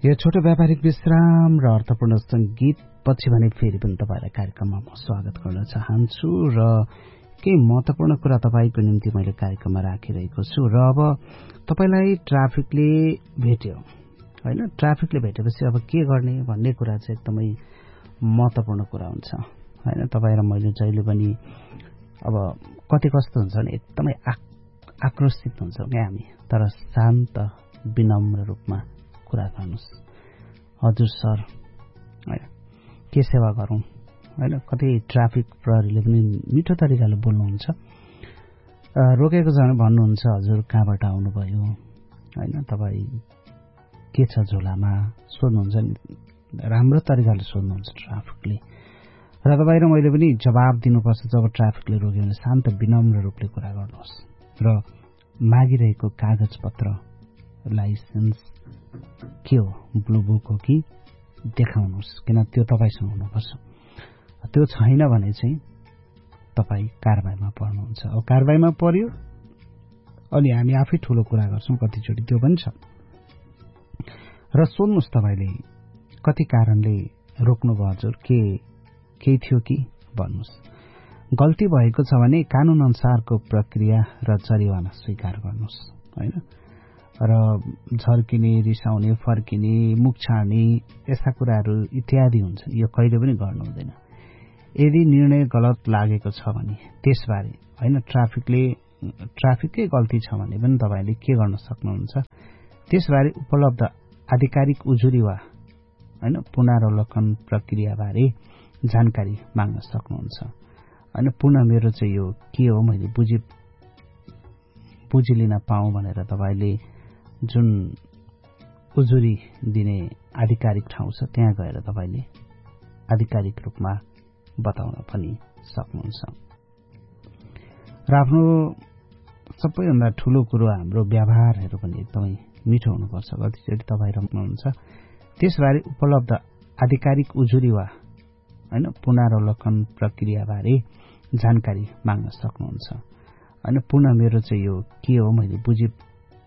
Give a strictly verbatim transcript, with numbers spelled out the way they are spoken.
यो छोटो व्यापारिक विश्राम र अर्थपूर्ण संगीत पछि भने फेरि पनि तपाईलाई कार्यक्रममा म स्वागत गर्न चाहन्छु र केही महत्वपूर्ण कुरा तपाईको निम्ति मैले कार्यक्रममा राखिरहेको छु र अब तपाईलाई ट्राफिकले भेट्यो हैन ट्राफिकले भेटेपछि अब के गर्ने भन्ने कुरा चाहिँ एकदमै महत्वपूर्ण कुरा हुन्छ हैन तपाई र मैले जहिले पनि अब कति कस्तो हुन्छ भने एकदमै आक्रोशित हुन्छौं के हामी तर शान्त विनम्र रूपमा कुरा गर्नुस् हजुर सर हैन के सेवा गरौं हैन कति ट्राफिक प्रहरीले पनि मिठो तरिकाले बोल्नुहुन्छ रोकेको छ भने भन्नुहुन्छ हजुर कहाँबाट आउनु भयो हैन तपाई के छ झोलामा सोध्नुहुन्छ नि राम्रो तरिकाले सोध्नुहुन्छ ट्राफिकले र तपाई र मैले पनि जवाब दिनुपर्छ जब ट्राफिकले रोक्यो भने शान्त विनम्र रूपले कुरा गर्नुहोस् र मागिरहेको कागज पत्र लाइसेन्स के हो ब्लू बुक हो कि देखाउनुहोस् किन त्यो तपाईसँग हुनुपर्छ त्यो छैन भने चाहिँ तपाई कारबाहीमा पर्नुहुन्छ अब कारबाहीमा पर्यो अनि हामी आफै ठूलो कुरा गर्छौं कतिचोटी त्यो पनि छ र सोध्नुस् तपाईले कति कारणले रोक्नु भयो हजुर के केही थियो कि भन्नुस् गल्ती भएको छ भने कानून अनुसारको प्रक्रिया र जरिवाना स्वीकार गर्नुस् हैन र झर्किने रिसाउने फर्किने मुख छाड्ने यस्ता कुराहरू इत्यादि हुन्छन् यो कहिले पनि गर्नु हुँदैन यदि निर्णय गलत लागेको छ भने त्यसबारे हैन ट्राफिकले ट्राफिककै गल्ती छ भने पनि तपाईले के गर्न सक्नुहुन्छ त्यसबारे उपलब्ध आधिकारिक उजुरी वा हैन पुनरावलोकन प्रक्रिया बारे जानकारी माग्न सक्नुहुन्छ हैन पुनः मेरो चाहिँ यो के हो मैले बुझि बुझिलिन पाऊँ भनेर तपाईले जुन उजुरी दिने आधिकारिक ठाउँ छ त्यहाँ गएर तपाईले आधिकारिक रूपमा बताउन पनि सक्नुहुन्छ र आफ्नो सबैभन्दा ठूलो कुरो हाम्रो व्यवहारहरू पनि एकदमै मिठो हुनुपर्छ कतिचोटि तपाई रम्नुहुन्छ त्यसबारे उपलब्ध आधिकारिक उजुरी वा हैन पुनरावलोकन प्रक्रिया बारे जानकारी माग्न सक्नुहुन्छ हैन पुनः मेरो चाहिँ यो के हो मैले बुझि